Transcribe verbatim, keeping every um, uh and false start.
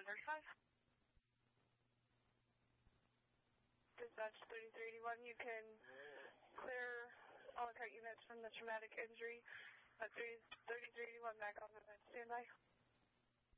thirty-five. Dispatch thirty-three eighty-one, you can clear all the units from the traumatic injury at thirty-three eighty-one back on the bed. Stand by.